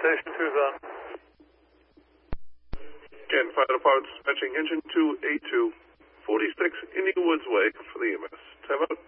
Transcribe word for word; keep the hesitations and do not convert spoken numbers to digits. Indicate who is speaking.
Speaker 1: Station Tucson.
Speaker 2: Again, fire department dispatching engine two eight two, forty-six Indian Woods Way for the E M S. Time out.